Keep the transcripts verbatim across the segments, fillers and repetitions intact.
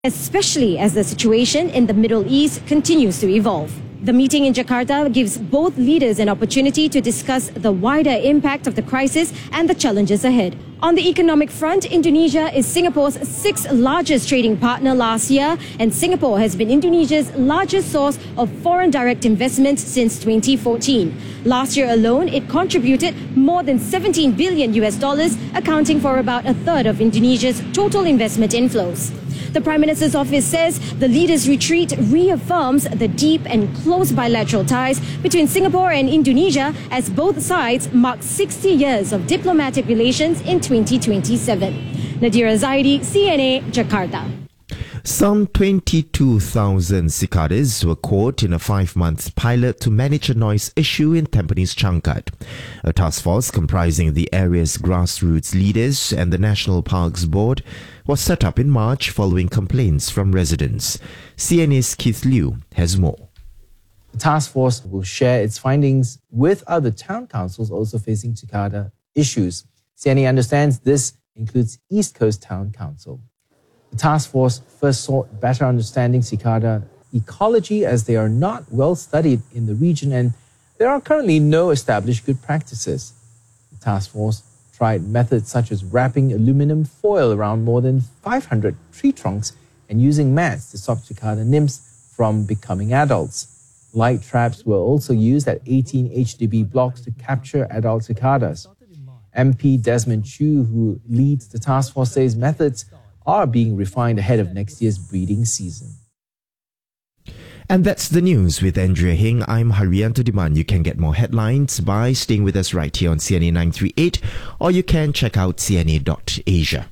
especially as the situation in the Middle East continues to evolve. The meeting in Jakarta gives both leaders an opportunity to discuss the wider impact of the crisis and the challenges ahead. On the economic front, Indonesia is Singapore's sixth largest trading partner last year, and Singapore has been Indonesia's largest source of foreign direct investment since twenty fourteen. Last year alone, it contributed more than seventeen billion U S dollars, accounting for about a third of Indonesia's total investment inflows. The Prime Minister's office says the leaders' retreat reaffirms the deep and close bilateral ties between Singapore and Indonesia as both sides mark sixty years of diplomatic relations in twenty twenty-seven. Nadira Zaidi, C N A, Jakarta. Some twenty-two thousand cicadas were caught in a five-month pilot to manage a noise issue in Tampines Changkat. A task force comprising the area's grassroots leaders and the National Parks Board was set up in March following complaints from residents. C N A's Keith Liu has more. The task force will share its findings with other town councils also facing cicada issues. C N A understands this includes East Coast Town Council. The task force first sought better understanding cicada ecology as they are not well studied in the region and there are currently no established good practices. The task force tried methods such as wrapping aluminum foil around more than five hundred tree trunks and using mats to stop cicada nymphs from becoming adults. Light traps were also used at eighteen H D B blocks to capture adult cicadas. M P Desmond Chu, who leads the task force, says methods are being refined ahead of next year's breeding season. And that's the news with Andrea Hing. I'm Haryanto Diman. You can get more headlines by staying with us right here on C N A nine thirty-eight, or you can check out c n a dot asia.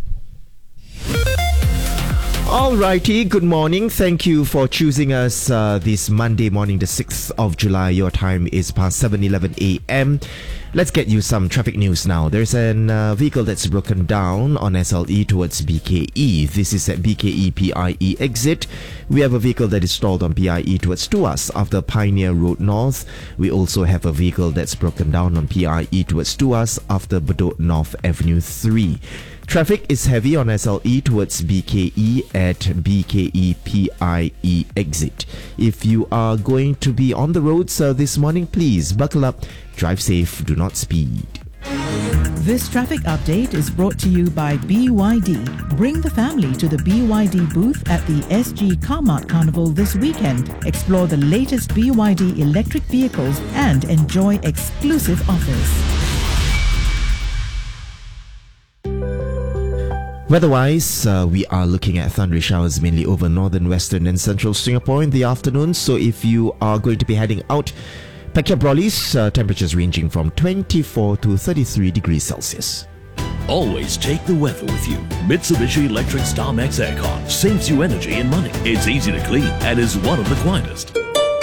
Alrighty, good morning. Thank you for choosing us uh, this Monday morning, the sixth of July. Your time is past seven eleven a m Let's get you some traffic news now. There's a uh, vehicle that's broken down on S L E towards B K E. This is at B K E P I E exit. We have a vehicle that is stalled on P I E towards Tuas after Pioneer Road North. We also have a vehicle that's broken down on P I E towards Tuas after Bedok North Avenue three. Traffic is heavy on S L E towards B K E at B K E P I E exit. If you are going to be on the roads uh, this morning, please buckle up, drive safe, do not speed. This traffic update is brought to you by B Y D. Bring the family to the B Y D booth at the S G Carmart Carnival this weekend. Explore the latest B Y D electric vehicles and enjoy exclusive offers. Weather-wise, uh, we are looking at thundery showers mainly over northern, western and central Singapore in the afternoon. So if you are going to be heading out, pack your brollies, uh, temperatures ranging from twenty-four to thirty-three degrees Celsius. Always take the weather with you. Mitsubishi Electric StarMax Aircon saves you energy and money. It's easy to clean and is one of the quietest.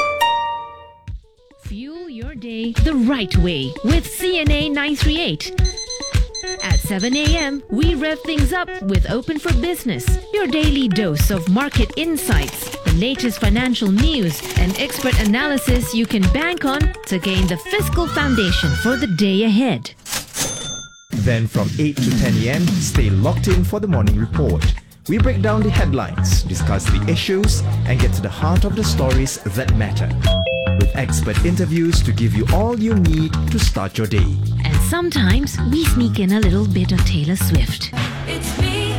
Fuel your day the right way with C N A nine thirty-eight. At seven a m, we rev things up with Open for Business, your daily dose of market insights, the latest financial news, and expert analysis you can bank on to gain the fiscal foundation for the day ahead. Then from eight to ten a m, stay locked in for the morning report. We break down the headlines, discuss the issues, and get to the heart of the stories that matter. With expert interviews to give you all you need to start your day. And sometimes we sneak in a little bit of Taylor Swift. It's me,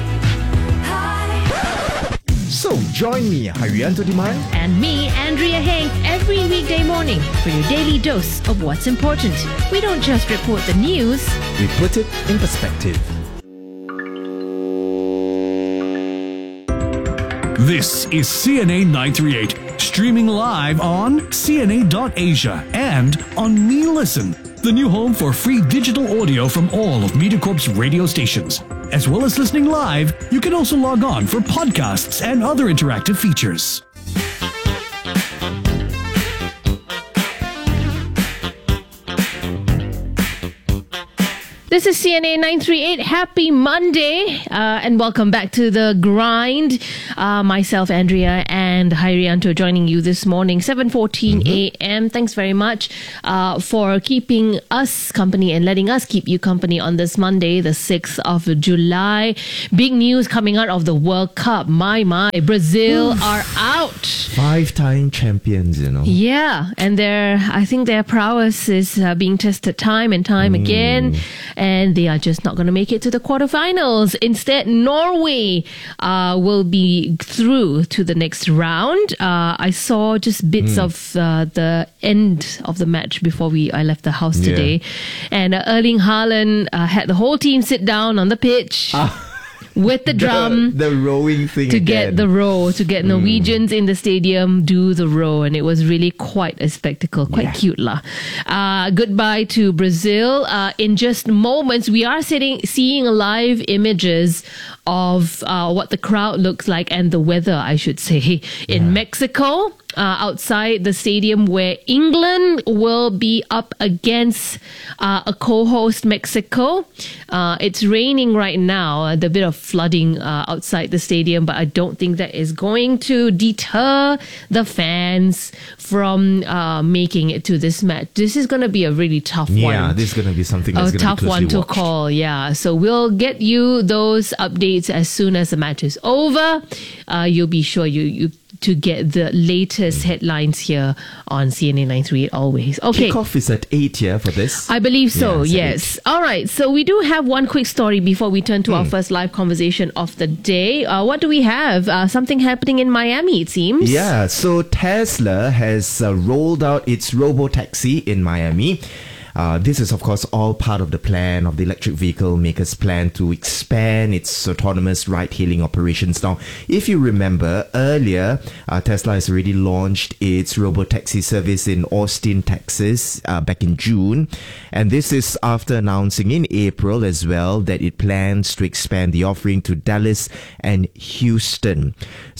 hi. So join me, Haryanto Diman, And me, Andrea Heng, every weekday morning for your daily dose of what's important. We don't just report the news. we put it in perspective. This is C N A nine thirty-eight, streaming live on c n a dot asia and on Me Listen, the new home for free digital audio from all of MediaCorp's radio stations. As well as listening live, you can also log on for podcasts and other interactive features. This is C N A nine three eight. Happy Monday, uh, and welcome back to the grind. Uh, myself, Andrea, and Hairianto joining you this morning, seven fourteen a.m. Thanks very much uh, for keeping us company and letting us keep you company on this Monday, the sixth of July. Big news coming out of the World Cup. My, my, Brazil Oof. are out. Five-time champions, you know. Yeah, and their, I think their prowess is uh, being tested time and time mm. again. And they are just not going to make it to the quarterfinals. Instead, Norway uh, will be through to the next round. Uh, I saw just bits mm. of uh, the end of the match before we I left the house yeah. today. And uh, Erling Haaland uh, had the whole team sit down on the pitch. Ah. With the drum, the, the rowing thing to again. get the row, to get Norwegians mm. in the stadium do the row, and it was really quite a spectacle, quite yeah. cute lah. Uh, goodbye to Brazil. Uh, in just moments, we are sitting, seeing live images of uh, what the crowd looks like and the weather, I should say, in yeah. Mexico. Uh, outside the stadium where England will be up against uh, a co-host Mexico. Uh, it's raining right now, a bit of flooding uh, outside the stadium, but I don't think that is going to deter the fans from uh, making it to this match. This is going to be a really tough yeah, one. Yeah, this is going to be something that's a going to be tough one to watched. call. Yeah, so we'll get you those updates as soon as the match is over. Uh, you'll be sure you you. to get the latest headlines here on C N A nine three eight always. Okay. Kickoff is at eight here for this. I believe so, yeah, yes. All right. So we do have one quick story before we turn to mm. our first live conversation of the day. Uh, what do we have? Uh, something happening in Miami, it seems. Yeah. So Tesla has uh, rolled out its robo-taxi in Miami. Uh, this is, of course, all part of the plan of the electric vehicle maker's plan to expand its autonomous ride-hailing operations. Now, if you remember, earlier, uh, Tesla has already launched its robo-taxi service in Austin, Texas, uh, back in June. And this is after announcing in April as well that it plans to expand the offering to Dallas and Houston.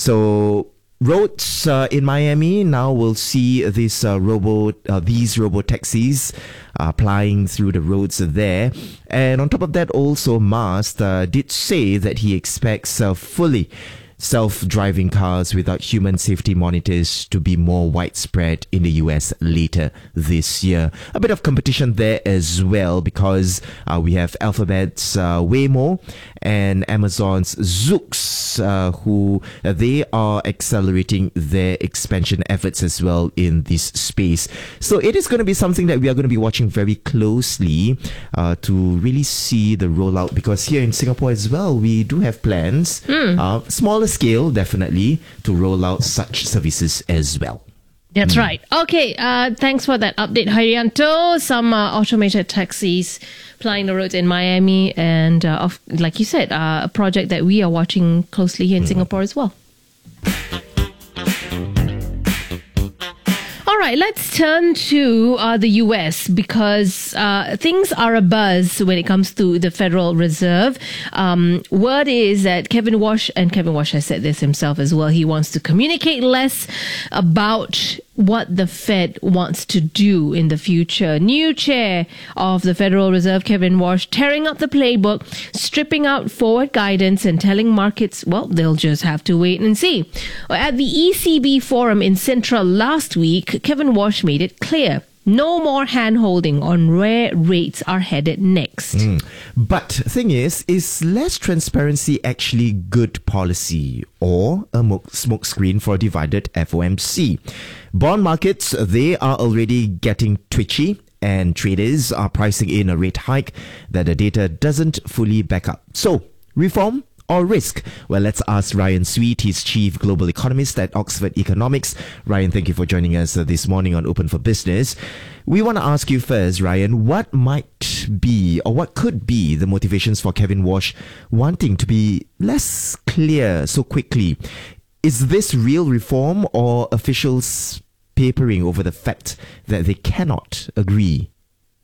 So roads uh, in Miami now will see this uh, robo, uh, these robo taxis uh, plying through the roads there. And on top of that, also Musk uh, did say that he expects uh, fully self-driving cars without human safety monitors to be more widespread in the U S later this year. A bit of competition there as well, because uh, we have Alphabet's uh, Waymo and Amazon's Zoox, uh, who uh, they are accelerating their expansion efforts as well in this space. So it is going to be something that we are going to be watching very closely uh, to really see the rollout, because here in Singapore as well, we do have plans, mm. uh, smaller scale definitely, to roll out such services as well. That's mm. right. Okay, uh, thanks for that update, Hairianto. Some uh, automated taxis plying the roads in Miami, and uh, of, like you said, uh, a project that we are watching closely here in mm. Singapore as well. All right, let's turn to uh, the U S, because uh, things are abuzz when it comes to the Federal Reserve. Um, word is that Kevin Walsh, and Kevin Walsh has said this himself as well, he wants to communicate less about what the Fed wants to do in the future. New chair of the Federal Reserve, Kevin Walsh, tearing up the playbook, stripping out forward guidance and telling markets, well, they'll just have to wait and see. At the E C B forum in Central last week, Kevin Walsh made it clear: no more hand-holding on where rates are headed next. Mm. But thing is, is less transparency actually good policy, or a smokescreen for a divided F O M C? Bond markets, they are already getting twitchy, and traders are pricing in a rate hike that the data doesn't fully back up. So, reform or risk? Well, let's ask Ryan Sweet. He's Chief Global Economist at Oxford Economics. Ryan, thank you for joining us uh, this morning on Open for Business. We want to ask you first, Ryan, what might be, or what could be, the motivations for Kevin Walsh wanting to be less clear so quickly? Is this real reform, or officials papering over the fact that they cannot agree?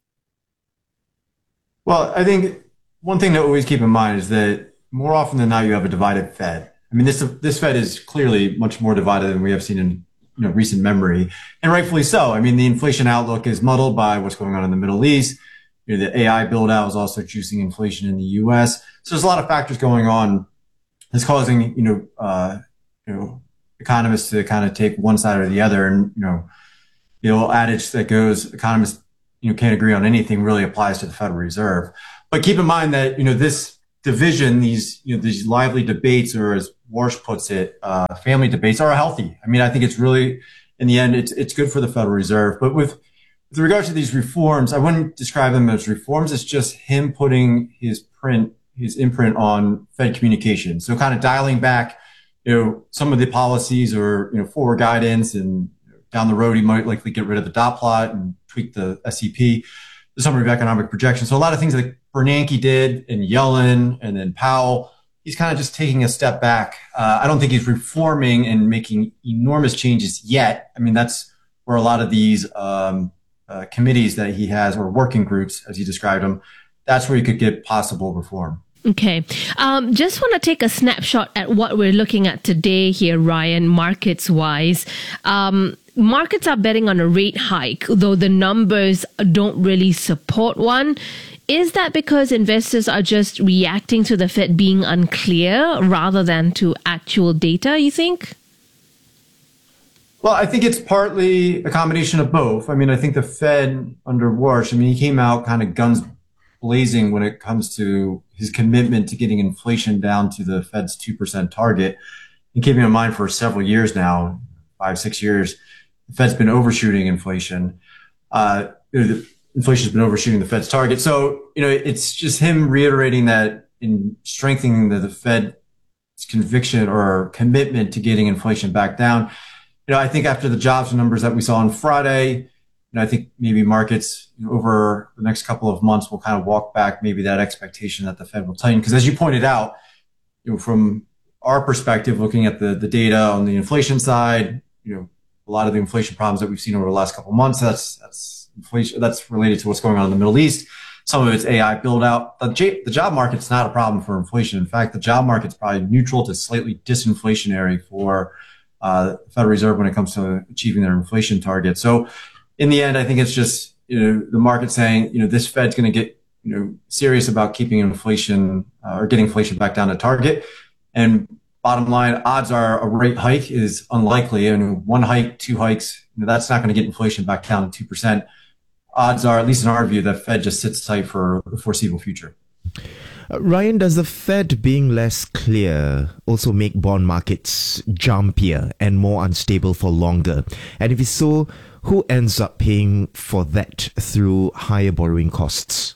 Well, I think one thing to always keep in mind is that more often than not, you have a divided Fed. I mean, this this Fed is clearly much more divided than we have seen in you know recent memory, and rightfully so. I mean, the inflation outlook is muddled by what's going on in the Middle East. You know, the A I build out is also juicing inflation in the U S. So there's a lot of factors going on that's causing, you know, uh, you know, economists to kind of take one side or the other. And, you know, the old adage that goes, economists, you know, can't agree on anything really applies to the Federal Reserve. But keep in mind that, you know, this division, these, you know, these lively debates, or as Warsh puts it, uh, family debates are healthy. I mean, I think it's really, in the end, it's, it's good for the Federal Reserve. But with, with regard to these reforms, I wouldn't describe them as reforms. It's just him putting his print, his imprint on Fed communication. So kind of dialing back, you know, some of the policies or, you know, forward guidance, and down the road, he might likely get rid of the dot plot and tweak the S E P, the Summary of Economic Projections. So a lot of things that Bernanke did, and Yellen, and then Powell, he's kind of just taking a step back. Uh, I don't think he's reforming and making enormous changes yet. I mean, that's where a lot of these um, uh, committees that he has, or working groups, as he described them, that's where you could get possible reform. Okay. Um, just want to take a snapshot at what we're looking at today here, Ryan, markets-wise. Um, markets are betting on a rate hike, though the numbers don't really support one. Is that because investors are just reacting to the Fed being unclear rather than to actual data, you think? Well, I think it's partly a combination of both. I mean, I think the Fed under Warsh, I mean, he came out kind of guns blazing when it comes to his commitment to getting inflation down to the Fed's two percent target. And keeping in mind, for several years now, five, six years, the Fed's been overshooting inflation. Uh, the inflation's been overshooting the Fed's target. So, you know, it's just him reiterating that in strengthening the, the Fed's conviction or commitment to getting inflation back down. You know, I think after the jobs numbers that we saw on Friday, you know, I think maybe markets, you know, over the next couple of months will kind of walk back maybe that expectation that the Fed will tighten. Because as you pointed out, you know, from our perspective, looking at the, the data on the inflation side, you know, a lot of the inflation problems that we've seen over the last couple of months, that's, that's inflation, that's related to what's going on in the Middle East. Some of it's A I build out. The, J, the job market's not a problem for inflation. In fact, the job market's probably neutral to slightly disinflationary for uh, the Federal Reserve when it comes to achieving their inflation target. So in the end, I think it's just, you know, the market saying, you know, this Fed's going to get, you know, serious about keeping inflation uh, or getting inflation back down to target. And bottom line, odds are a rate hike is unlikely. And one hike, two hikes, you know, that's not going to get inflation back down to two percent. Odds are, at least in our view, that Fed just sits tight for the foreseeable future. Uh, Ryan, does the Fed being less clear also make bond markets jumpier and more unstable for longer? And if it's so, who ends up paying for that through higher borrowing costs?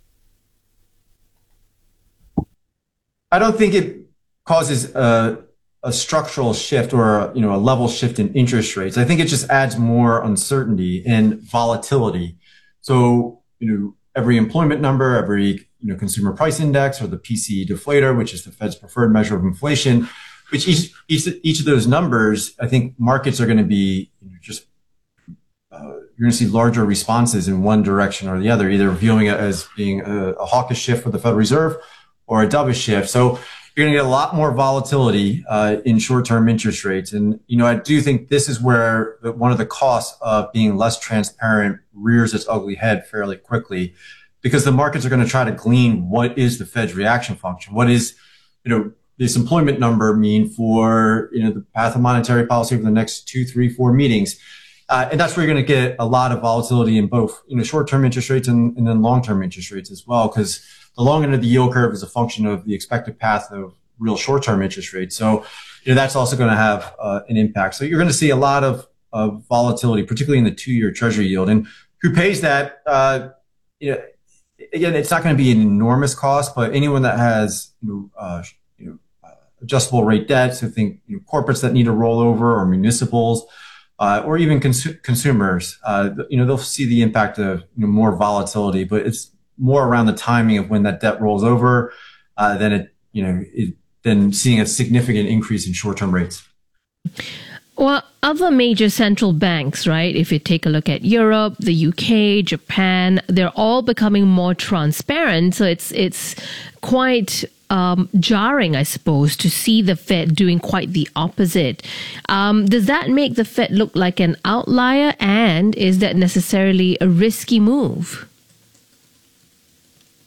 I don't think it causes a, a structural shift or, you know, a level shift in interest rates. I think it just adds more uncertainty and volatility. So, you know, every employment number, every, you know, consumer price index, or the P C E deflator, which is the Fed's preferred measure of inflation, which each, each, each of those numbers, I think markets are going to be, you know, just, uh, you're going to see larger responses in one direction or the other, either viewing it as being a, a hawkish shift for the Federal Reserve or a dovish shift. So you're going to get a lot more volatility uh, in short-term interest rates. And, you know, I do think this is where the, one of the costs of being less transparent rears its ugly head fairly quickly, because the markets are going to try to glean what is the Fed's reaction function. What is, you know, this employment number mean for, you know, the path of monetary policy over the next two, three, four meetings. Uh, and that's where you're going to get a lot of volatility in both, you know, short-term interest rates and, and then long-term interest rates as well, because the long end of the yield curve is a function of the expected path of real short-term interest rates. So, you know, that's also going to have uh, an impact. So you're going to see a lot of, of volatility, particularly in the two-year Treasury yield. And who pays that? Uh, you know, again, it's not going to be an enormous cost, but anyone that has, you know, uh, you know uh, adjustable rate debt, so think, you know, corporates that need to roll over, or municipals, uh, or even cons- consumers, uh, you know, they'll see the impact of, you know, more volatility, but it's more around the timing of when that debt rolls over uh, than it, you know, it, than seeing a significant increase in short-term rates. Well, other major central banks, right, if you take a look at Europe, the U K, Japan, they're all becoming more transparent. So it's it's quite um, jarring, I suppose, to see the Fed doing quite the opposite. Um, does that make the Fed look like an outlier? And is that necessarily a risky move?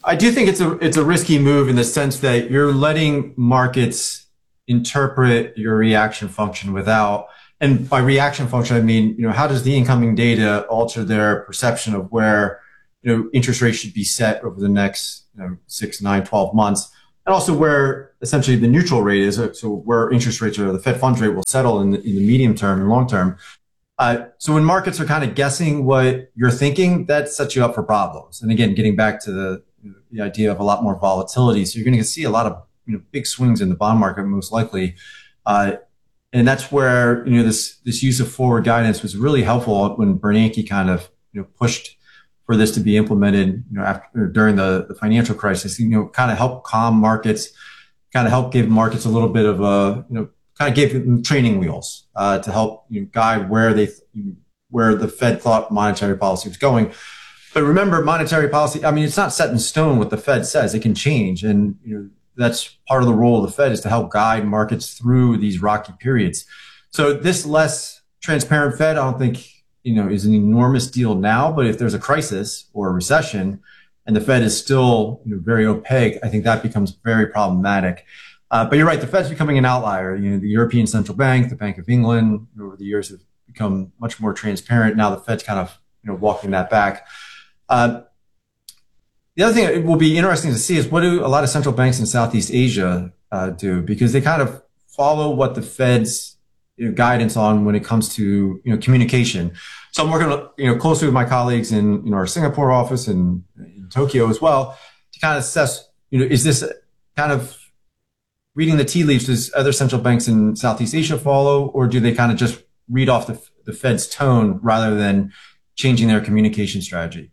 I do think it's a it's a risky move in the sense that you're letting markets interpret your reaction function without, and by reaction function I mean, you know, how does the incoming data alter their perception of where, you know, interest rates should be set over the next, you know, six, nine, twelve months, and also where essentially the neutral rate is, so where interest rates or the Fed funds rate will settle in the, in the medium term and long term. Uh, so when markets are kind of guessing what you're thinking, that sets you up for problems. And again, getting back to the the idea of a lot more volatility. So you're going to see a lot of, you know, big swings in the bond market, most likely. Uh, and that's where, you know, this, this use of forward guidance was really helpful when Bernanke kind of, you know, pushed for this to be implemented, you know, after, during the, the financial crisis, you know, kind of help calm markets, kind of help give markets a little bit of a, you know, kind of gave them training wheels, uh, to help, you know, guide where they, where the Fed thought monetary policy was going. But remember, monetary policy, I mean, it's not set in stone what the Fed says. It can change. And, you know, that's part of the role of the Fed, is to help guide markets through these rocky periods. So this less transparent Fed, I don't think, you know, is an enormous deal now. But if there's a crisis or a recession and the Fed is still, you know, very opaque, I think that becomes very problematic. Uh, but you're right, the Fed's becoming an outlier. You know, the European Central Bank, the Bank of England, over the years have become much more transparent. Now the Fed's kind of, you know, walking that back. Uh, the other thing it will be interesting to see is what do a lot of central banks in Southeast Asia uh, do, because they kind of follow what the Fed's, you know, guidance on when it comes to, you know, communication. So I'm working, you know, closely with my colleagues in, you know, our Singapore office and in Tokyo as well to kind of assess, you know, is this kind of reading the tea leaves? Does other central banks in Southeast Asia follow, or do they kind of just read off the, the Fed's tone rather than changing their communication strategy?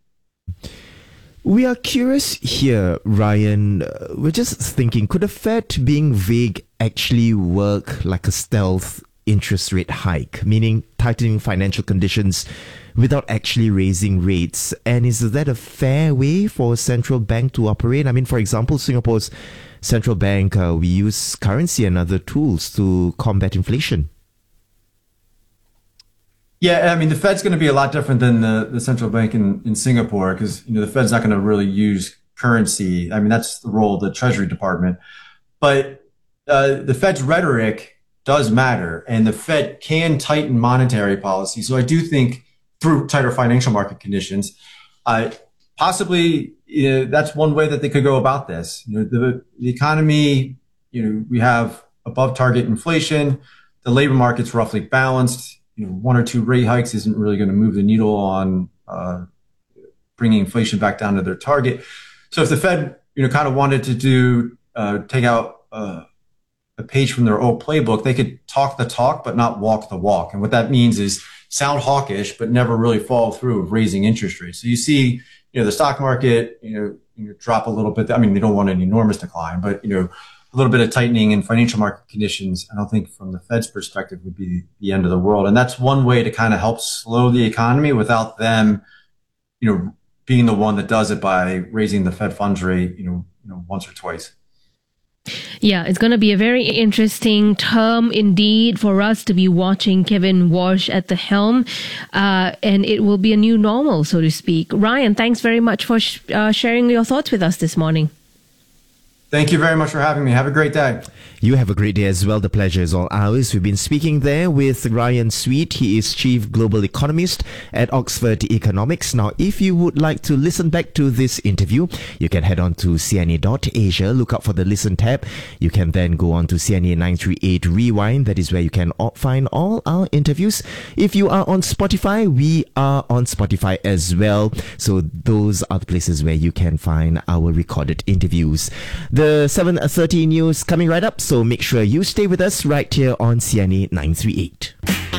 We are curious here, Ryan. Uh, we're just thinking, could the Fed being vague actually work like a stealth interest rate hike, meaning tightening financial conditions without actually raising rates? And is that a fair way for a central bank to operate? I mean, for example, Singapore's central bank, uh, we use currency and other tools to combat inflation. Yeah, I mean, the Fed's going to be a lot different than the, the central bank in, in Singapore, because, you know, the Fed's not going to really use currency. I mean, that's the role of the Treasury Department. But uh, the Fed's rhetoric does matter, and the Fed can tighten monetary policy. So I do think through tighter financial market conditions, uh, possibly you know, that's one way that they could go about this. You know, the, the economy, you know, we have above target inflation. The labor market's roughly balanced. You know, one or two rate hikes isn't really going to move the needle on uh, bringing inflation back down to their target. So if the Fed, you know, kind of wanted to do uh, take out uh, a page from their old playbook, they could talk the talk but not walk the walk. And what that means is sound hawkish but never really follow through of raising interest rates. So you see, you know, the stock market, you know, you know, drop a little bit. I mean, they don't want an enormous decline, but you know, a little bit of tightening in financial market conditions, I don't think from the Fed's perspective would be the end of the world. And that's one way to kind of help slow the economy without them, you know, being the one that does it by raising the Fed funds rate, you know, you know, once or twice. Yeah, it's going to be a very interesting term indeed for us to be watching Kevin Walsh at the helm. Uh, and it will be a new normal, so to speak. Ryan, thanks very much for sh- uh, sharing your thoughts with us this morning. Thank you very much for having me. Have a great day. You have a great day as well. The pleasure is all ours. We've been speaking there with Ryan Sweet. He is Chief Global Economist at Oxford Economics. Now, if you would like to listen back to this interview, you can head on to C N A dot asia. Look up for the Listen tab. You can then go on to C N A nine three eight Rewind. That is where you can find all our interviews. If you are on Spotify, we are on Spotify as well. So those are the places where you can find our recorded interviews. The seven thirty news coming right up. So make sure you stay with us right here on C N A nine three eight.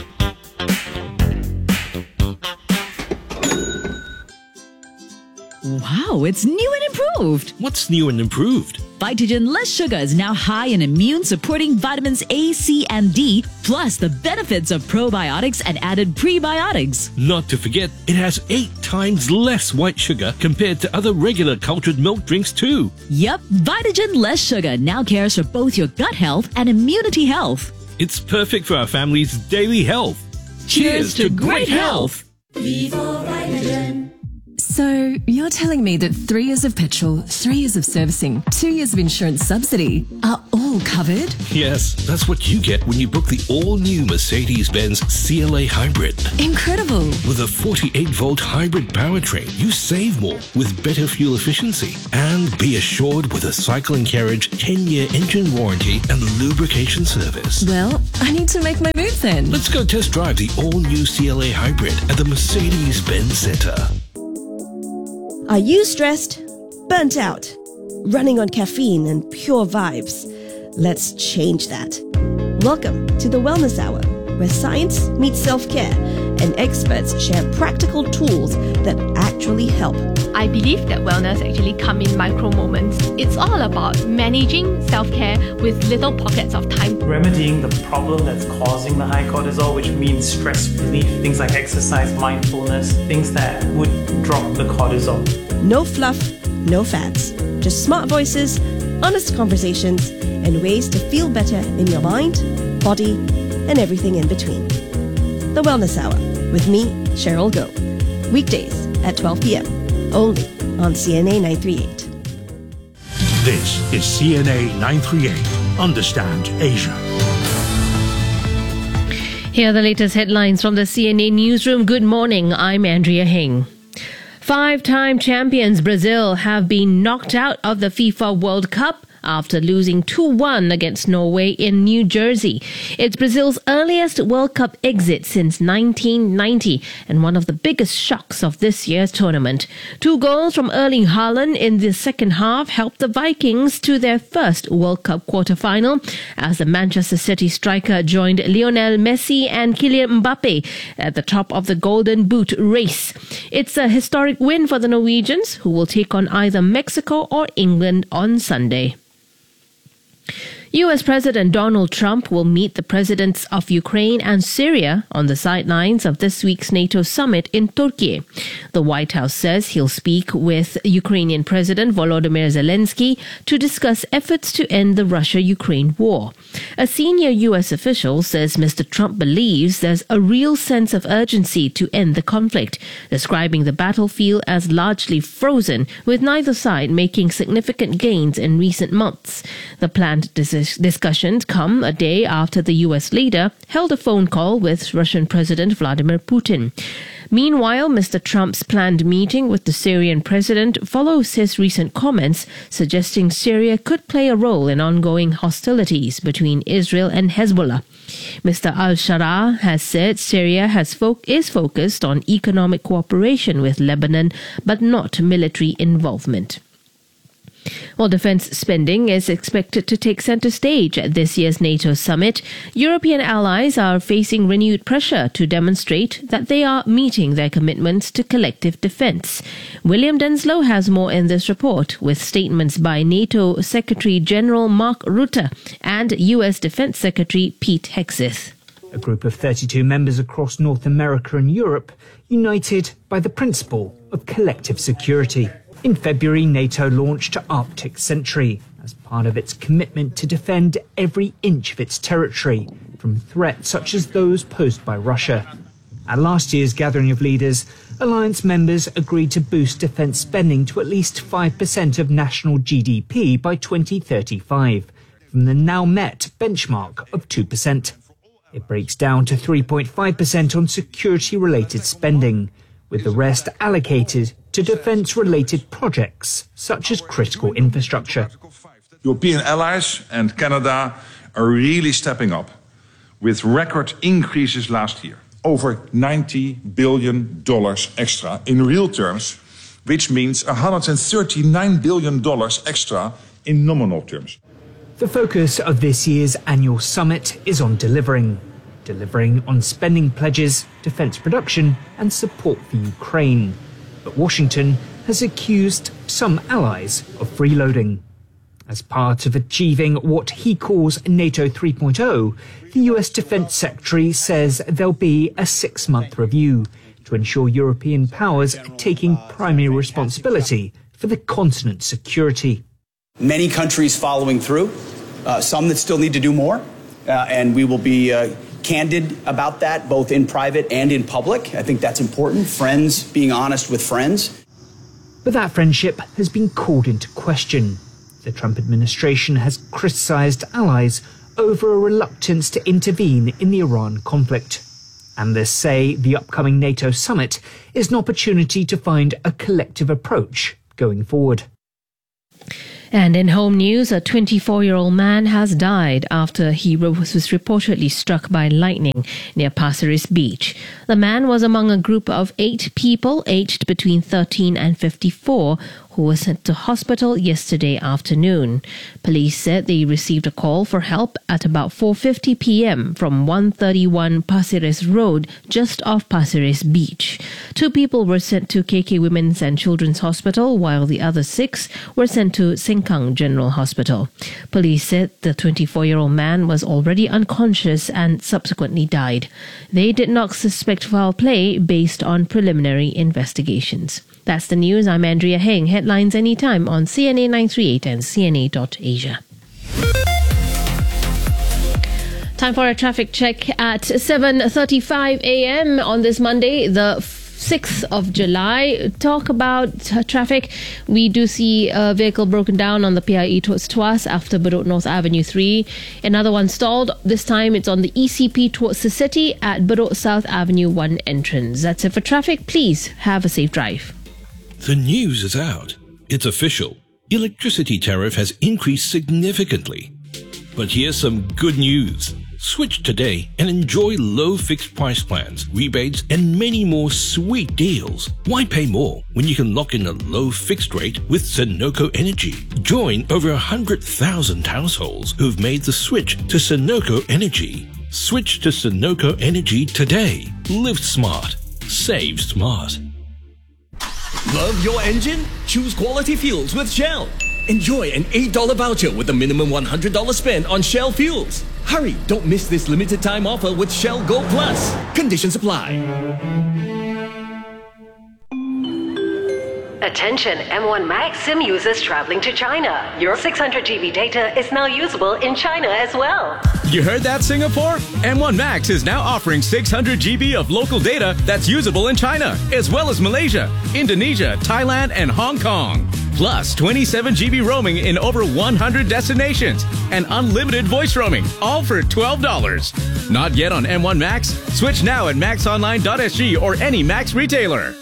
Wow, it's new and improved. What's new and improved? Vitagen Less Sugar is now high in immune-supporting vitamins A, C, and D, plus the benefits of probiotics and added prebiotics. Not to forget, it has eight times less white sugar compared to other regular cultured milk drinks too. Yep, Vitagen Less Sugar now cares for both your gut health and immunity health. It's perfect for our family's daily health. Cheers, Cheers to, to great health. Vivo Vitagen. So, you're telling me that three years of petrol, three years of servicing, two years of insurance subsidy are all covered? Yes, that's what you get when you book the all-new Mercedes-Benz C L A Hybrid. Incredible! With a forty-eight volt hybrid powertrain, you save more with better fuel efficiency. And be assured with a cycle and carriage ten year engine warranty and lubrication service. Well, I need to make my move then. Let's go test drive the all-new C L A Hybrid at the Mercedes-Benz Center. Are you stressed? Burnt out? Running on caffeine and pure vibes? Let's change that. Welcome to the Wellness Hour, where science meets self-care and experts share practical tools that actually help. I believe that wellness actually comes in micro moments. It's all about managing self-care with little pockets of time. Remedying the problem that's causing the high cortisol, which means stress relief, things like exercise, mindfulness, things that would drop the cortisol. No fluff, no fads. Just smart voices, honest conversations, and ways to feel better in your mind, body, and everything in between. The Wellness Hour with me, Cheryl Goh. Weekdays at twelve p.m. only on C N A nine thirty-eight. This is C N A nine thirty-eight. Understand Asia. Here are the latest headlines from the C N A newsroom. Good morning. I'm Andrea Hing. Five-time champions Brazil have been knocked out of the FIFA World Cup after losing two one against Norway in New Jersey. It's Brazil's earliest World Cup exit since nineteen ninety and one of the biggest shocks of this year's tournament. Two goals from Erling Haaland in the second half helped the Vikings to their first World Cup quarter-final as the Manchester City striker joined Lionel Messi and Kylian Mbappe at the top of the Golden Boot race. It's a historic win for the Norwegians, who will take on either Mexico or England on Sunday. U S President Donald Trump will meet the presidents of Ukraine and Syria on the sidelines of this week's NATO summit in Turkey. The White House says he'll speak with Ukrainian President Volodymyr Zelensky to discuss efforts to end the Russia-Ukraine war. A senior U S official says Mister Trump believes there's a real sense of urgency to end the conflict, describing the battlefield as largely frozen, with neither side making significant gains in recent months. The planned decision Discussions come a day after the U S leader held a phone call with Russian President Vladimir Putin. Meanwhile, Mister Trump's planned meeting with the Syrian president follows his recent comments suggesting Syria could play a role in ongoing hostilities between Israel and Hezbollah. Mister al-Shara has said Syria has fo- is focused on economic cooperation with Lebanon, but not military involvement. While defence spending is expected to take centre stage at this year's NATO summit, European allies are facing renewed pressure to demonstrate that they are meeting their commitments to collective defence. William Denslow has more in this report, with statements by NATO Secretary-General Mark Rutte and U S Defence Secretary Pete Hegseth. A group of thirty-two members across North America and Europe, united by the principle of collective security. In February, NATO launched Arctic Sentry as part of its commitment to defend every inch of its territory from threats such as those posed by Russia. At last year's gathering of leaders, alliance members agreed to boost defence spending to at least five percent of national G D P by twenty thirty-five, from the now met benchmark of two percent. It breaks down to three point five percent on security-related spending, with the rest allocated to defence-related projects, such as critical infrastructure. European allies and Canada are really stepping up, with record increases last year. Over ninety billion dollars extra in real terms, which means one hundred thirty-nine billion dollars extra in nominal terms. The focus of this year's annual summit is on delivering. Delivering on spending pledges, defence production and support for Ukraine. But Washington has accused some allies of freeloading. As part of achieving what he calls NATO three point oh, the U S Defence Secretary says there'll be a six-month review to ensure European powers are taking primary responsibility for the continent's security. Many countries following through, uh, some that still need to do more, uh, and we will be uh, candid about that, both in private and in public. I think that's important. Friends, being honest with friends. But that friendship has been called into question. The Trump administration has criticized allies over a reluctance to intervene in the Iran conflict. Analysts say the upcoming NATO summit is an opportunity to find a collective approach going forward. And in home news, a twenty-four-year-old man has died after he was reportedly struck by lightning near Pasir Ris Beach. The man was among a group of eight people aged between thirteen and fifty-four who were sent to hospital yesterday afternoon. Police said they received a call for help at about four fifty p.m. from one thirty-one Pasir Ris Road, just off Pasir Ris Beach. Two people were sent to K K Women's and Children's Hospital, while the other six were sent to Sengkang General Hospital. Police said the twenty-four-year-old man was already unconscious and subsequently died. They did not suspect foul play based on preliminary investigations. That's the news. I'm Andrea Heng. Headlines anytime on C N A nine thirty-eight and C N A dot Asia. Time for a traffic check at seven thirty-five a.m. on this Monday, the sixth of July. Talk about uh, traffic. We do see a vehicle broken down on the P I E towards Tuas after Bedok North Avenue three. Another one stalled. This time it's on the E C P towards the city at Bedok South Avenue one entrance. That's it for traffic. Please have a safe drive. The news is out. It's official. Electricity tariff has increased significantly. But here's some good news. Switch today and enjoy low fixed price plans, rebates, and many more sweet deals. Why pay more when you can lock in a low fixed rate with Sunoco Energy? Join over one hundred thousand households who've made the switch to Sunoco Energy. Switch to Sunoco Energy today. Live smart. Save smart. Love your engine? Choose quality fuels with Shell. Enjoy an eight dollars voucher with a minimum one hundred dollars spend on Shell fuels. Hurry, don't miss this limited time offer with Shell Go Plus. Conditions apply. Attention M one Max SIM users traveling to China. Your six hundred gigabyte data is now usable in China as well. You heard that, Singapore? M one Max is now offering six hundred gigabytes of local data that's usable in China, as well as Malaysia, Indonesia, Thailand, and Hong Kong. Plus twenty-seven gigabytes roaming in over one hundred destinations and unlimited voice roaming, all for twelve dollars. Not yet on M one Max? Switch now at max online dot s g or any Max retailer.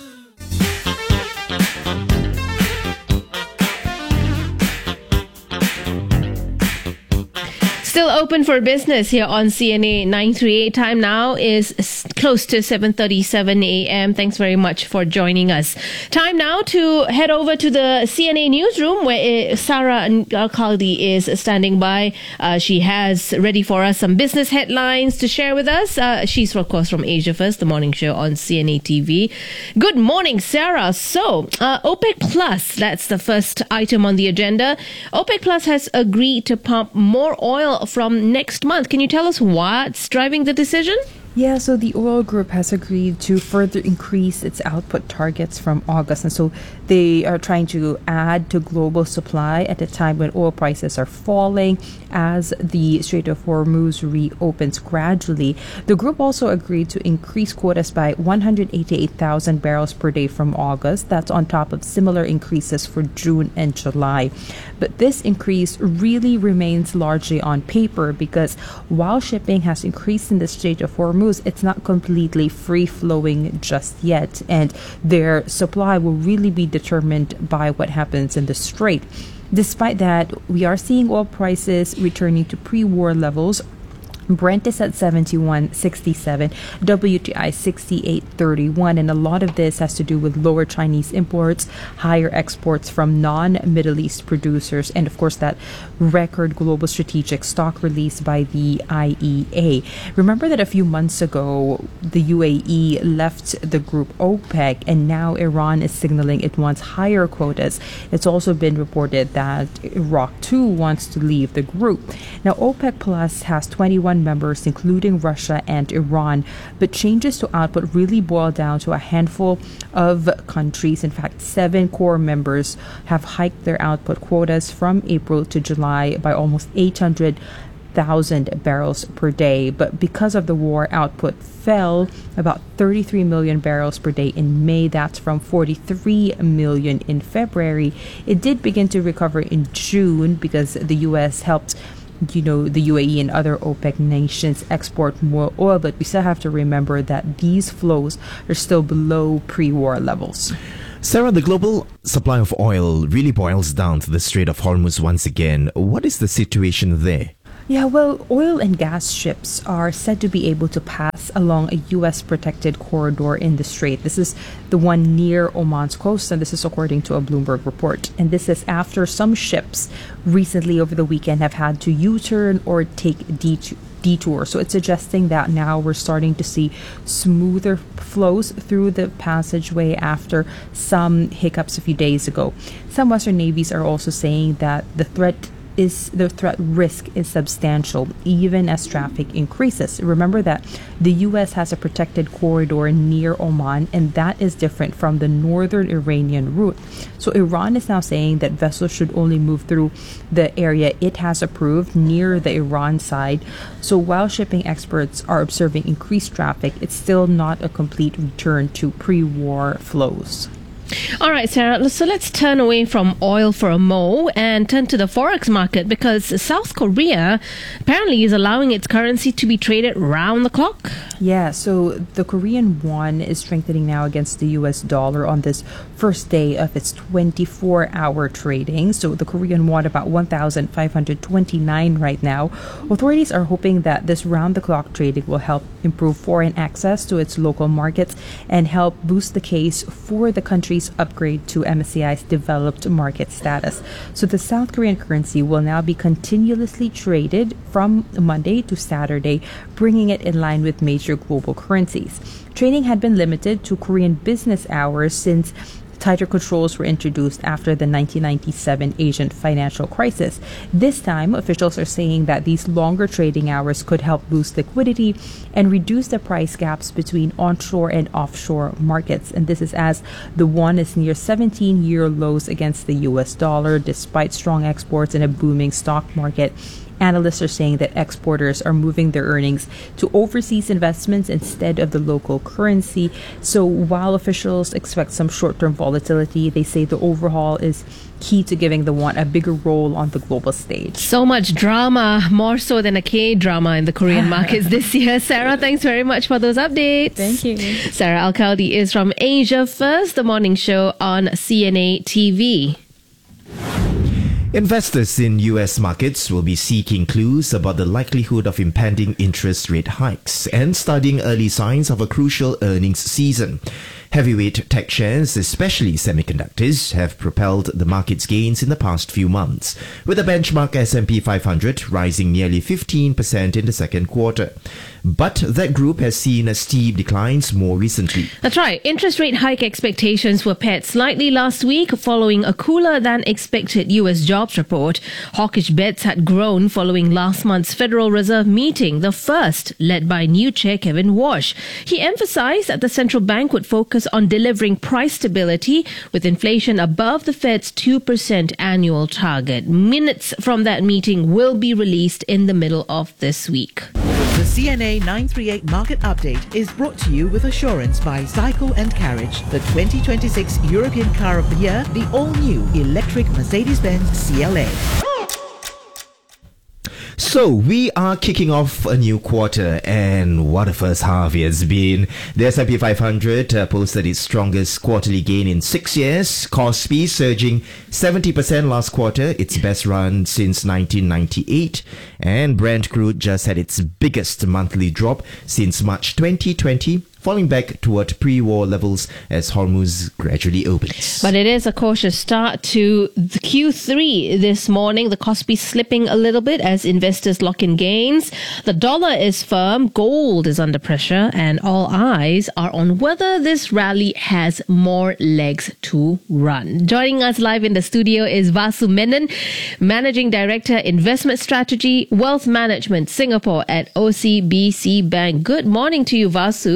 Still open for business here on C N A nine thirty-eight. Time now is close to seven thirty-seven a.m. Thanks very much for joining us. Time now to head over to the C N A newsroom where Sarah Kaldi is standing by. Uh, she has ready for us some business headlines to share with us. Uh, she's, of course, from Asia First, the morning show on C N A T V. Good morning, Sarah. So, uh, OPEC Plus, that's the first item on the agenda. OPEC Plus has agreed to pump more oil from next month. Can you tell us what's driving the decision? Yeah, so the oil group has agreed to further increase its output targets from August. And so they are trying to add to global supply at a time when oil prices are falling as the Strait of Hormuz reopens gradually. The group also agreed to increase quotas by one hundred eighty-eight thousand barrels per day from August. That's on top of similar increases for June and July. But this increase really remains largely on paper because while shipping has increased in the Strait of Hormuz, it's not completely free-flowing just yet, and their supply will really be determined by what happens in the Strait. Despite that, we are seeing oil prices returning to pre-war levels. Brent is at seventy-one sixty-seven, W T I sixty-eight thirty-one, and a lot of this has to do with lower Chinese imports, higher exports from non-Middle East producers, and of course that record global strategic stock release by the I E A. Remember that a few months ago, the U A E left the group OPEC, and now Iran is signaling it wants higher quotas. It's also been reported that Iraq too wants to leave the group. Now, OPEC Plus has twenty-one members, including Russia and Iran, but changes to output really boil down to a handful of countries. In fact, seven core members have hiked their output quotas from April to July by almost eight hundred thousand barrels per day. But because of the war, output fell about thirty-three million barrels per day in May. That's from forty-three million in February. It did begin to recover in June because the U S helped, you know, the U A E and other OPEC nations export more oil, but we still have to remember that these flows are still below pre-war levels. Sarah, the global supply of oil really boils down to the Strait of Hormuz once again. What is the situation there? Yeah, well, oil and gas ships are said to be able to pass along a U S protected corridor in the strait. This is the one near Oman's coast, and this is according to a Bloomberg report. And this is after some ships recently over the weekend have had to U-turn or take detour. detour. So it's suggesting that now we're starting to see smoother flows through the passageway after some hiccups a few days ago. Some Western navies are also saying that the threat is the threat risk is substantial even as traffic increases. Remember that the U S has a protected corridor near Oman, and that is different from the northern Iranian route. So Iran is now saying that vessels should only move through the area it has approved near the Iran side. So while shipping experts are observing increased traffic, it's still not a complete return to pre-war flows. All right, Sarah, so let's turn away from oil for a mo and turn to the forex market, because South Korea apparently is allowing its currency to be traded round the clock. Yeah, so the Korean won is strengthening now against the U S dollar on this first day of its twenty-four hour trading. So the Korean won about one thousand five hundred twenty-nine right now. Authorities are hoping that this round-the-clock trading will help improve foreign access to its local markets and help boost the case for the country's upgrade to M S C I's developed market status. So the South Korean currency will now be continuously traded from Monday to Saturday, bringing it in line with major global currencies. Trading had been limited to Korean business hours since tighter controls were introduced after the nineteen ninety-seven Asian financial crisis. This time, officials are saying that these longer trading hours could help boost liquidity and reduce the price gaps between onshore and offshore markets. And this is as the won is near seventeen-year lows against the U S dollar, despite strong exports and a booming stock market. Analysts are saying that exporters are moving their earnings to overseas investments instead of the local currency. So while officials expect some short-term volatility, they say the overhaul is key to giving the won a bigger role on the global stage. So much drama, more so than a K-drama in the Korean markets this year. Sarah, thanks very much for those updates. Thank you. Sarah Al-Khaldi is from Asia First, the morning show on C N A T V. Investors in U S markets will be seeking clues about the likelihood of impending interest rate hikes and studying early signs of a crucial earnings season. Heavyweight tech shares, especially semiconductors, have propelled the market's gains in the past few months, with the benchmark S and P five hundred rising nearly fifteen percent in the second quarter. But that group has seen steep declines more recently. That's right. Interest rate hike expectations were pared slightly last week following a cooler than expected U S jobs report. Hawkish bets had grown following last month's Federal Reserve meeting, the first led by new chair Kevin Warsh. He emphasized that the central bank would focus on delivering price stability with inflation above the Fed's two percent annual target. Minutes from that meeting will be released in the middle of this week. The C N A nine thirty-eight Market Update is brought to you with assurance by Cycle and Carriage, the twenty twenty-six European Car of the Year, the all-new electric Mercedes-Benz C L A. So, we are kicking off a new quarter, and what a first half it has been. The S and P five hundred uh, posted its strongest quarterly gain in six years. Kospi surging seventy percent last quarter, its best run since nineteen ninety-eight. And Brent crude just had its biggest monthly drop since March twenty twenty, falling back toward pre-war levels as Hormuz gradually opens. But it is a cautious start to the Q three this morning. The Kospi slipping a little bit as investors lock in gains. The dollar is firm, gold is under pressure, and all eyes are on whether this rally has more legs to run. Joining us live in the studio is Vasu Menon, Managing Director, Investment Strategy, Wealth Management Singapore at O C B C Bank. Good morning to you, Vasu.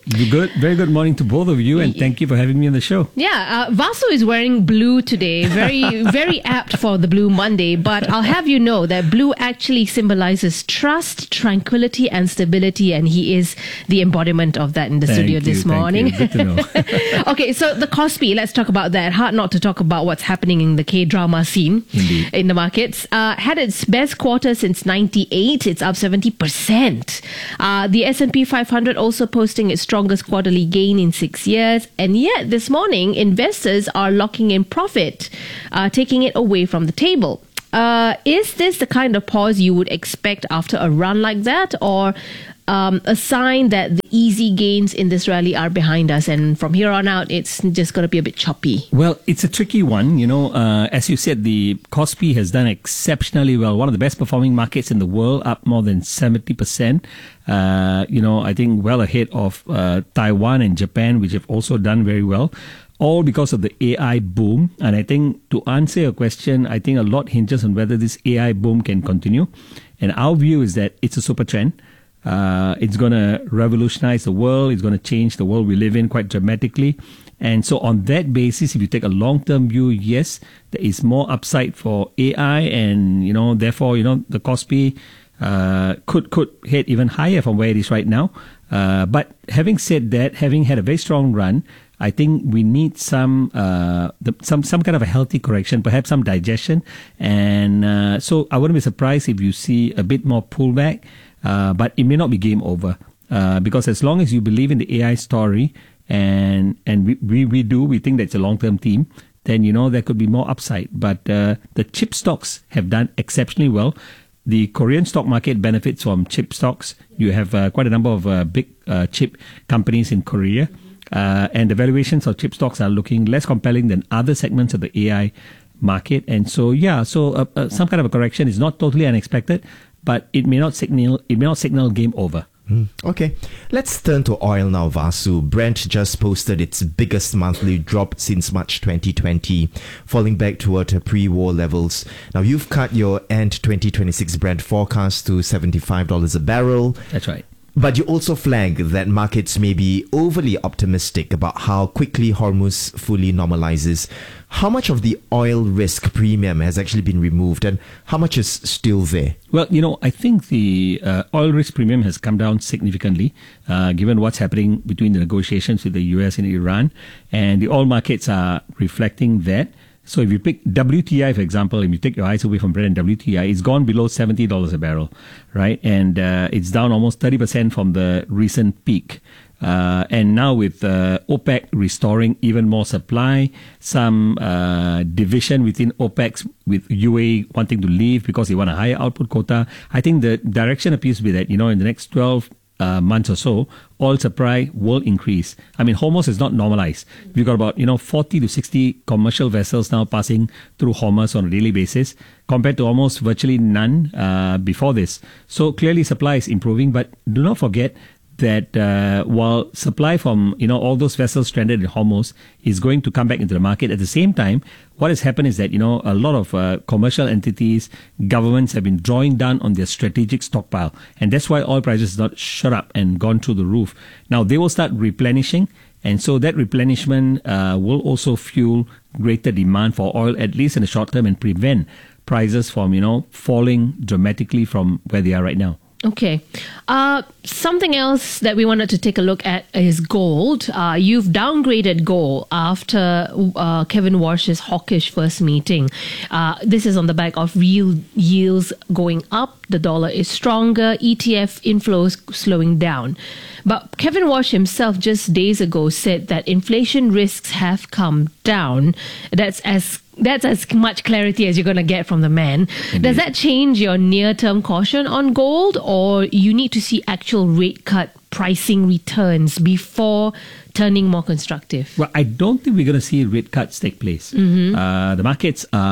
Good, very good morning to both of you, and thank you for having me on the show. Yeah, uh, Vasu is wearing blue today. Very, very apt for the Blue Monday. But I'll have you know that blue actually symbolizes trust, tranquility, and stability, and he is the embodiment of that in the Thank studio you, this thank morning. you. Good to know. Okay, so the Kospi, let's talk about that. Hard not to talk about what's happening in the K-drama scene Indeed. in the markets. Uh, had its best quarter since ninety-eight. It's up seventy percent. Uh, the S and P five hundred also posting its strongest quarterly gain in six years. And yet this morning, investors are locking in profit, uh, taking it away from the table. Uh, is this the kind of pause you would expect after a run like that, or um, a sign that the easy gains in this rally are behind us, and from here on out, it's just going to be a bit choppy? Well, it's a tricky one. You know, uh, as you said, the Kospi has done exceptionally well. One of the best performing markets in the world, up more than seventy percent. Uh, you know, I think well ahead of uh, Taiwan and Japan, which have also done very well. All because of the A I boom. And I think to answer your question, I think a lot hinges on whether this A I boom can continue. And our view is that it's a super trend. Uh, it's going to revolutionize the world. It's going to change the world we live in quite dramatically. And so on that basis, if you take a long-term view, yes, there is more upside for A I. And, you know, therefore, you know, the Kospi uh, could, could head even higher from where it is right now. Uh, but having said that, having had a very strong run, I think we need some uh, the, some some kind of a healthy correction, perhaps some digestion, and uh, so I wouldn't be surprised if you see a bit more pullback, uh, but it may not be game over uh, because as long as you believe in the A I story, and and we, we, we do, we think that's a long-term theme, then you know there could be more upside. But uh, the chip stocks have done exceptionally well. The Korean stock market benefits from chip stocks. You have uh, quite a number of uh, big uh, chip companies in Korea. Uh, and the valuations of chip stocks are looking less compelling than other segments of the A I market. And so, yeah, so uh, uh, some kind of a correction is not totally unexpected, but it may not signal it may not signal game over. Mm. Okay, let's turn to oil now, Vasu. Brent just posted its biggest monthly drop since March twenty twenty, falling back toward pre-war levels. Now, you've cut your end twenty twenty-six Brent forecast to seventy-five dollars a barrel. That's right. But you also flag that markets may be overly optimistic about how quickly Hormuz fully normalizes. How much of the oil risk premium has actually been removed, and how much is still there? Well, you know, I think the uh, oil risk premium has come down significantly, uh, given what's happening between the negotiations with the U S and Iran, and the oil markets are reflecting that. So if you pick W T I, for example, if you take your eyes away from Brent and W T I, it's gone below seventy dollars a barrel, right? And uh, it's down almost thirty percent from the recent peak. Uh, and now with uh, OPEC restoring even more supply, some uh, division within OPEC with U A E wanting to leave because they want a higher output quota, I think the direction appears to be that, you know, in the next twelve Uh, months or so, oil supply will increase. I mean, Hormuz is not normalized. We've got about, you know, forty to sixty commercial vessels now passing through Hormuz on a daily basis, compared to almost virtually none uh, before this. So clearly supply is improving, but do not forget that uh, while supply from, you know, all those vessels stranded in Hormuz is going to come back into the market, at the same time, what has happened is that, you know, a lot of uh, commercial entities, governments have been drawing down on their strategic stockpile. And that's why oil prices have not shot up and gone through the roof. Now, they will start replenishing. And so that replenishment uh, will also fuel greater demand for oil, at least in the short term, and prevent prices from, you know, falling dramatically from where they are right now. Okay. Uh, something else that we wanted to take a look at is gold. Uh, you've downgraded gold after uh, Kevin Warsh's hawkish first meeting. Uh, this is on the back of real yields going up. The dollar is stronger. E T F inflows slowing down. But Kevin Warsh himself just days ago said that inflation risks have come down. That's as That's as much clarity as you're going to get from the man. Indeed. Does that change your near-term caution on gold, or you need to see actual rate cut pricing returns before turning more constructive? Well, I don't think we're going to see rate cuts take place. Mm-hmm. Uh, the markets are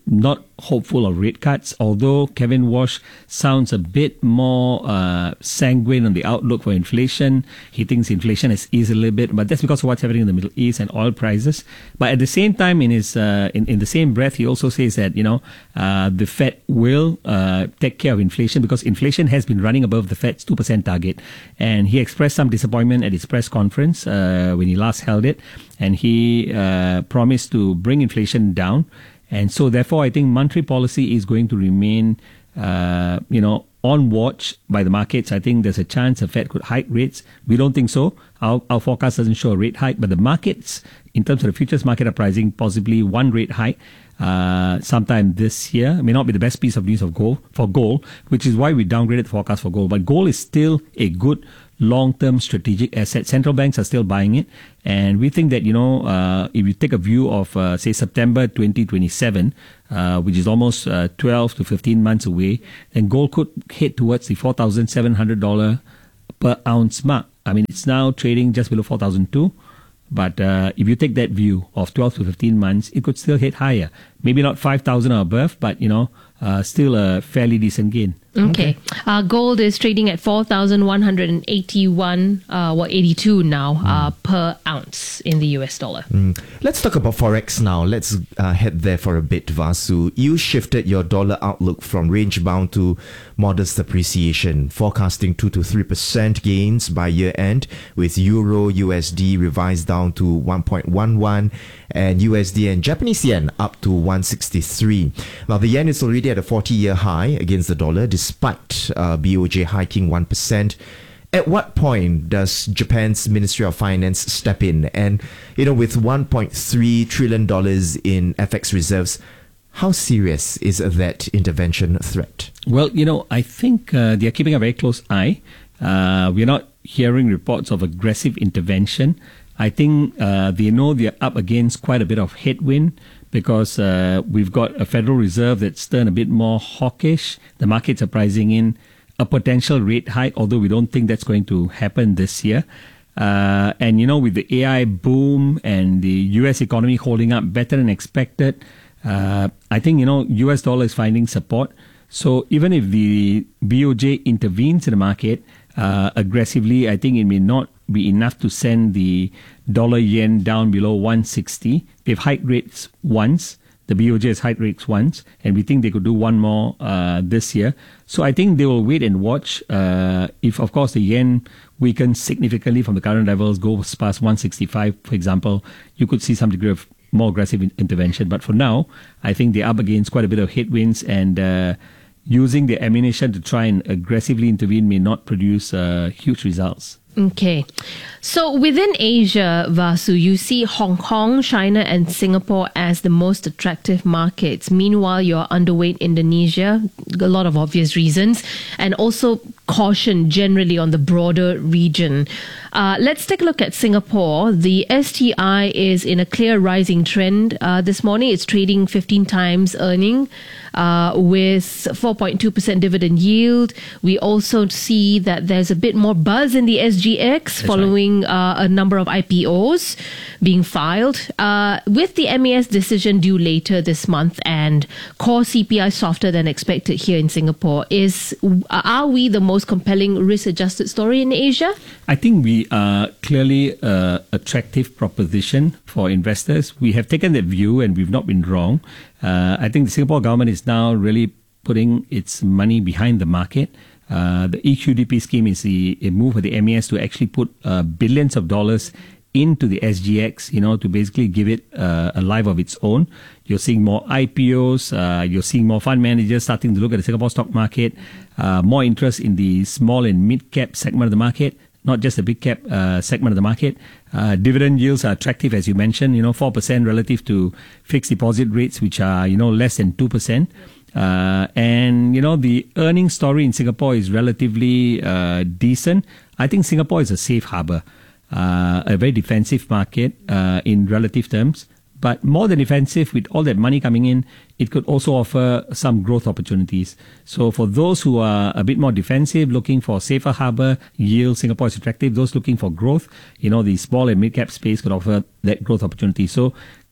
not hopeful of rate cuts, although Kevin Walsh sounds a bit more uh, sanguine on the outlook for inflation. He thinks inflation has eased a little bit, but that's because of what's happening in the Middle East and oil prices. But at the same time, in his uh, in, in the same breath, he also says that, you know, uh, the Fed will uh, take care of inflation because inflation has been running above the Fed's two percent target. And he expressed some disappointment at his press conference uh, when he last held it. And he uh, promised to bring inflation down. And so, therefore, I think monetary policy is going to remain, uh, you know, on watch by the markets. I think there's a chance the Fed could hike rates. We don't think so. Our, our forecast doesn't show a rate hike, but the markets, in terms of the futures market, are pricing possibly one rate hike uh, sometime this year. It may not be the best piece of news of gold for gold, which is why we downgraded the forecast for gold. But gold is still a good long-term strategic asset. Central banks are still buying it. And we think that, you know, uh, if you take a view of, uh, say, September twenty twenty-seven, uh, which is almost uh, twelve to fifteen months away, then gold could head towards the four thousand seven hundred dollars per ounce mark. I mean, it's now trading just below four thousand two. But uh, if you take that view of twelve to fifteen months, it could still hit higher. Maybe not five thousand or above, but, you know, uh, still a fairly decent gain. Okay. Uh, gold is trading at four thousand one hundred eighty-one, uh, what, eighty-two now mm. uh, per ounce in the U S dollar. Mm. Let's talk about Forex now. Let's uh, head there for a bit, Vasu. You shifted your dollar outlook from range-bound to modest appreciation, forecasting two to three percent gains by year-end, with Euro U S D revised down to one point one one and U S D and Japanese yen up to one sixty-three. Now, the yen is already at a forty-year high against the dollar, despite uh, B O J hiking one percent. At what point does Japan's Ministry of Finance step in? And, you know, with one point three trillion dollars in F X reserves, how serious is that intervention threat? Well, you know, I think uh, they are keeping a very close eye. Uh, we're not hearing reports of aggressive intervention. I think uh, they know they're up against quite a bit of headwind because uh, we've got a Federal Reserve that's turned a bit more hawkish. The markets are pricing in a potential rate hike, although we don't think that's going to happen this year. Uh, and, you know, with the A I boom and the U S economy holding up better than expected, uh, I think, you know, U S dollar is finding support. So even if the B O J intervenes in the market uh, aggressively, I think it may not be enough to send the dollar yen down below one sixty. They've hiked rates once. The B O J has hiked rates once, and we think they could do one more uh, this year. So I think they will wait and watch. Uh, if, of course, the yen weakens significantly from the current levels, goes past one sixty-five, for example, you could see some degree of more aggressive in- intervention. But for now, I think they're up against quite a bit of headwinds, and uh, using the ammunition to try and aggressively intervene may not produce uh, huge results. Okay. So within Asia, Vasu, you see Hong Kong, China and Singapore as the most attractive markets. Meanwhile, you're underweight Indonesia, a lot of obvious reasons, and also caution generally on the broader region. Uh, let's take a look at Singapore. The S T I is in a clear rising trend. Uh, this morning, it's trading fifteen times earning uh, with four point two percent dividend yield. We also see that there's a bit more buzz in the S G X That's following right. uh, a number of I P Os being filed. Uh, with the M A S decision due later this month and core C P I softer than expected here in Singapore, is are we the most compelling risk-adjusted story in Asia? I think we are clearly an attractive proposition for investors. We have taken that view and we've not been wrong. Uh, I think the Singapore government is now really putting its money behind the market. Uh, the E Q D P scheme is the, a move for the M A S to actually put uh, billions of dollars into the S G X, you know, to basically give it uh, a life of its own. You're seeing more I P Os, uh, you're seeing more fund managers starting to look at the Singapore stock market, uh, more interest in the small and mid-cap segment of the market, not just the big-cap uh, segment of the market. Uh, dividend yields are attractive, as you mentioned, you know, four percent relative to fixed deposit rates, which are, you know, less than two percent. Uh, and, you know, the earnings story in Singapore is relatively uh, decent. I think Singapore is a safe harbor. Uh, a very defensive market uh, in relative terms, but more than defensive, with all that money coming in, it could also offer some growth opportunities. So for those who are a bit more defensive, looking for safer harbor yield, Singapore is attractive. Those looking for growth, you know, the small and mid-cap space could offer that growth opportunity. So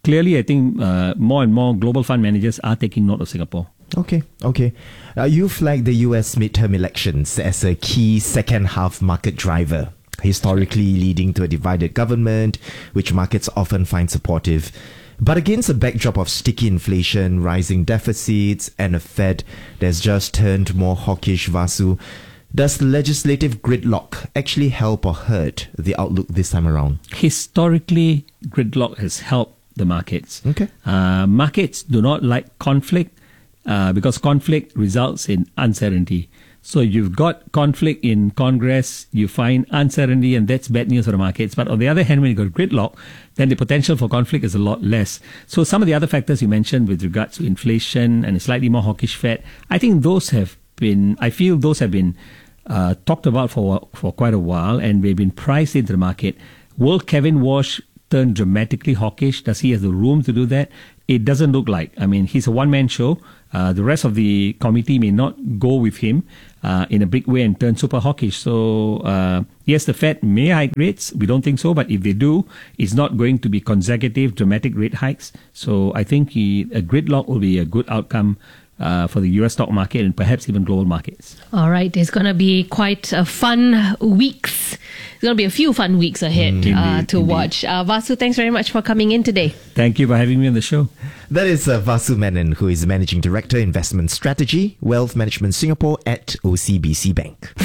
clearly, I think uh, more and more global fund managers are taking note of Singapore. Okay, okay. Uh, you flagged the U S midterm elections as a key second half market driver, historically leading to a divided government, which markets often find supportive. But against a backdrop of sticky inflation, rising deficits, and a Fed that's just turned more hawkish, Vasu, does legislative gridlock actually help or hurt the outlook this time around? Historically, gridlock has helped the markets. Okay. Uh, markets do not like conflict uh, because conflict results in uncertainty. So you've got conflict in Congress, you find uncertainty, and that's bad news for the markets. But on the other hand, when you got gridlock, then the potential for conflict is a lot less. So some of the other factors you mentioned with regards to inflation and a slightly more hawkish Fed, I think those have been, I feel those have been uh, talked about for for quite a while, and they've been priced into the market. Will Kevin Walsh turn dramatically hawkish? Does he have the room to do that? It doesn't look like. I mean, he's a one-man show. Uh, the rest of the committee may not go with him uh, in a big way and turn super hawkish. So, uh, yes, the Fed may hike rates. We don't think so. But if they do, it's not going to be consecutive, dramatic rate hikes. So I think he, a gridlock will be a good outcome uh, for the U S stock market and perhaps even global markets. All right. It's going to be quite a fun weeks. It's going to be a few fun weeks ahead Mm, uh, indeed, to indeed. watch. Uh, Vasu, thanks very much for coming in today. Thank you for having me on the show. That is uh, Vasu Menon, who is Managing Director, Investment Strategy, Wealth Management Singapore at O C B C Bank.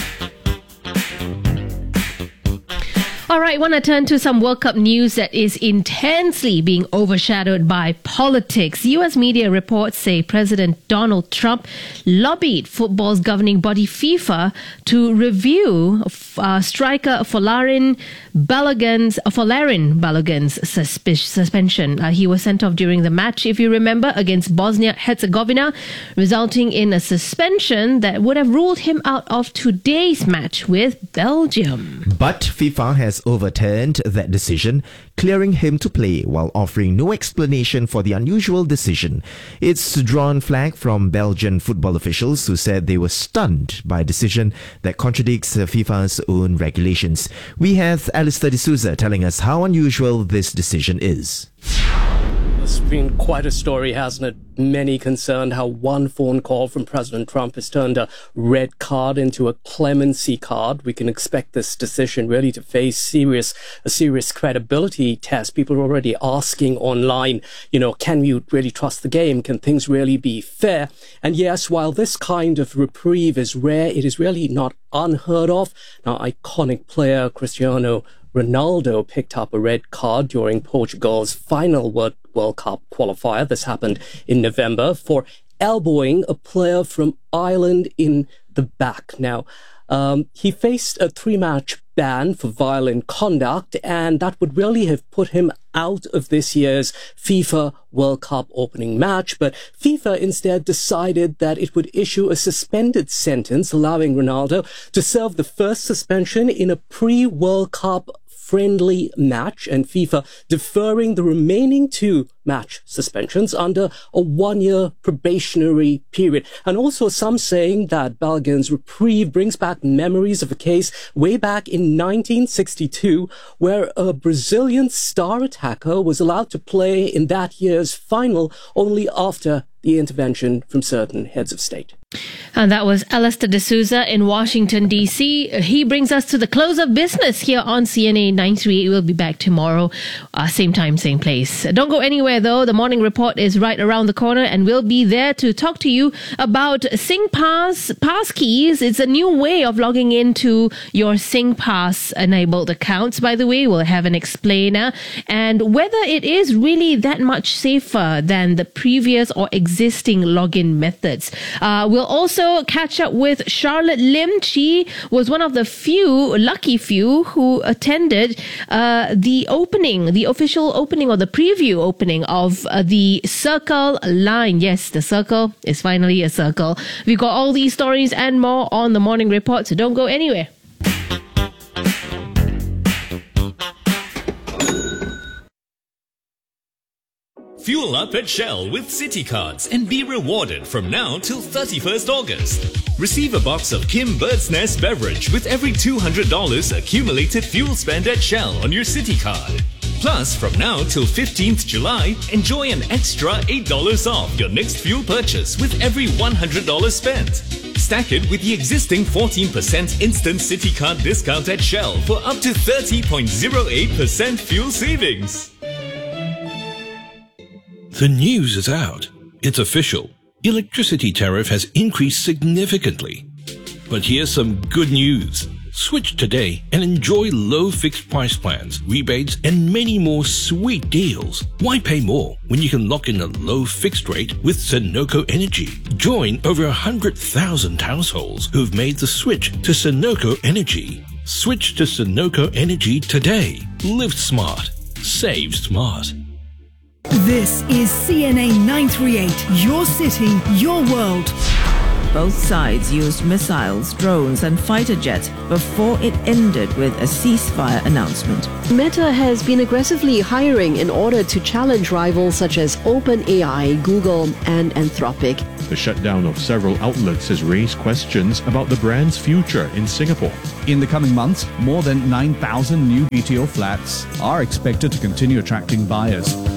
All right, want to turn to some World Cup news that is intensely being overshadowed by politics. U S media reports say President Donald Trump lobbied football's governing body FIFA to review uh, striker Folarin Balogun's uh, Folarin Balogun's suspe- suspension. Uh, he was sent off during the match, if you remember, against Bosnia-Herzegovina, resulting in a suspension that would have ruled him out of today's match with Belgium. But FIFA has overturned that decision, clearing him to play while offering no explanation for the unusual decision. It's drawn flag from Belgian football officials who said they were stunned by a decision that contradicts uh, FIFA's own regulations. We have Alistair D'Souza telling us how unusual this decision is. It's been quite a story, hasn't it? Many concerned how one phone call from President Trump has turned a red card into a clemency card. We can expect this decision really to face serious, a serious credibility test. People are already asking online, you know, can we really trust the game? Can things really be fair? And yes, while this kind of reprieve is rare, it is really not unheard of. Now, iconic player Cristiano Ronaldo picked up a red card during Portugal's final World, World Cup qualifier. This happened in November for elbowing a player from Ireland in the back. Now, um, he faced a three-match ban for violent conduct, and that would really have put him out of this year's FIFA World Cup opening match. But FIFA instead decided that it would issue a suspended sentence, allowing Ronaldo to serve the first suspension in a pre-World Cup friendly match, and FIFA deferring the remaining two match suspensions under a one-year probationary period. And also some saying that Balogun's reprieve brings back memories of a case way back in nineteen sixty-two where a Brazilian star attacker was allowed to play in that year's final only after the intervention from certain heads of state. And that was Alistair D'Souza in Washington, D C. He brings us to the close of business here on C N A nine thirty-eight. We'll be back tomorrow, uh, same time, same place. Don't go anywhere, though. The morning report is right around the corner, and we'll be there to talk to you about SingPass Passkeys. It's a new way of logging into your SingPass-enabled accounts, by the way. We'll have an explainer, and whether it is really that much safer than the previous or existing login methods. Uh, we'll also catch up with Charlotte Lim. She was one of the few, lucky few, who attended uh, the opening, the official opening or the preview opening of uh, the Circle line. Yes, the Circle is finally a circle. We've got all these stories and more on the morning report, so don't go anywhere. Fuel up at Shell with City Cards and be rewarded from now till thirty-first August. Receive a box of Kim Bird's Nest beverage with every two hundred dollars accumulated fuel spend at Shell on your City Card. Plus, from now till fifteenth July, enjoy an extra eight dollars off your next fuel purchase with every one hundred dollars spent. Stack it with the existing fourteen percent instant City Card discount at Shell for up to thirty point zero eight percent fuel savings. The news is out. It's official. Electricity tariff has increased significantly. But here's some good news. Switch today and enjoy low fixed price plans, rebates, and many more sweet deals. Why pay more when you can lock in a low fixed rate with Sunoco Energy? Join over one hundred thousand households who've made the switch to Sunoco Energy. Switch to Sunoco Energy today. Live smart. Save smart. This is C N A nine thirty-eight, your city, your world. Both sides used missiles, drones, and fighter jets before it ended with a ceasefire announcement. Meta has been aggressively hiring in order to challenge rivals such as OpenAI, Google, and Anthropic. The shutdown of several outlets has raised questions about the brand's future in Singapore. In the coming months, more than nine thousand new B T O flats are expected to continue attracting buyers.